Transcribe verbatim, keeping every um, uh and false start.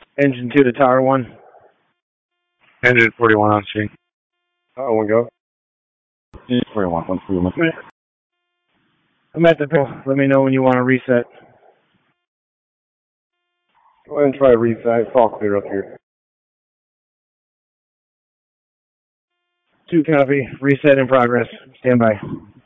Engine two to tower one. Engine forty-one on screen. Tower one go. forty-one, one forty-one. I'm at the pill. Let me know when you want to reset. Go ahead and try a reset. It's all clear up here. Two copy. Reset in progress. Stand by.